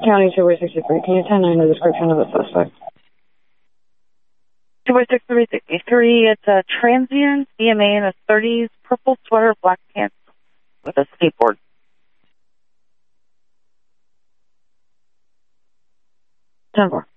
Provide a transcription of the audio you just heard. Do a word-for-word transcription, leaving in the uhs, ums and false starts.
County two by sixty-three. Can you ten nine the description of the suspect? two by sixty-three sixty-three. It's a transient E M A in his thirties, purple sweater, black pants with a skateboard. ten four.